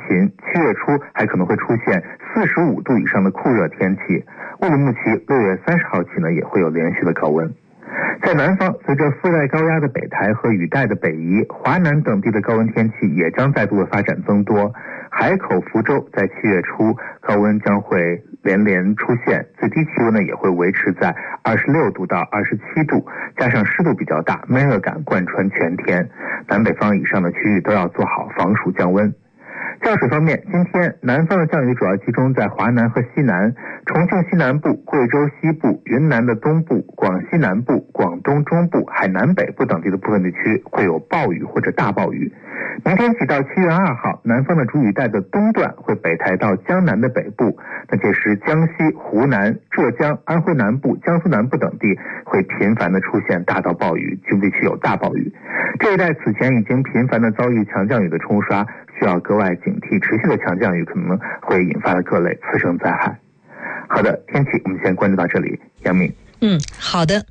秦，7月初还可能会出现45度以上的酷热天气。乌鲁木齐6月30号起呢，也会有连续的高温。在南方，随着副带高压的北抬和雨带的北移，华南等地的高温天气也将再度的发展增多。海口、福州在7月初高温将会连连出现，最低气温呢也会维持在26度到27度，加上湿度比较大，闷热感贯穿全天。南北方以上的区域都要做好防暑降温。降水方面，今天南方的降雨主要集中在华南和西南，重庆西南部、贵州西部、云南的东部、广西南部、广东中部、海南北部等地的部分地区会有暴雨或者大暴雨。明天起到7月2号，南方的主雨带的东段会北抬到江南的北部，那届时江西、湖南、浙江、安徽南部、江苏南部等地会频繁的出现大到暴雨，局部地区有大暴雨。这一带此前已经频繁的遭遇强降雨的冲刷，需要格外警惕持续的强降雨可能会引发的各类次生灾害。好的，天气我们先关注到这里。杨敏， 好的。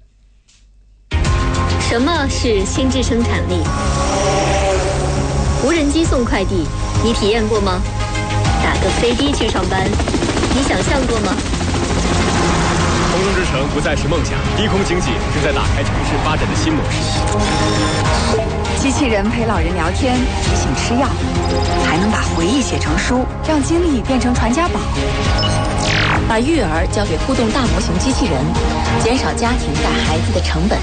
什么是心智生产力？无人机送快递，你体验过吗？打个飞的去上班，你想象过吗？ 空中之城不再是梦想，低空经济正在打开城市发展的新模式。 机器人陪老人聊天，提醒吃药，还能把回忆写成书，让经历变成传家宝。 把育儿交给互动大模型机器人，减少家庭带孩子的成本。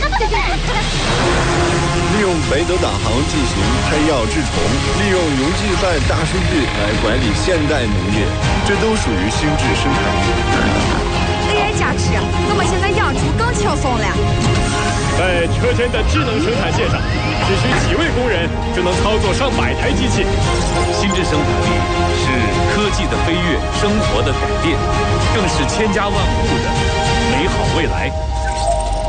利用北斗导航进行拍药治虫，利用农技赛大数据来管理现代农业，这都属于心智生产力。 AI 加持，我们现在养猪更轻松了。 在车间的智能生产线上，只需几位工人就能操作上百台机器。 心智生产力是科技的飞跃，生活的改变，更是千家万户的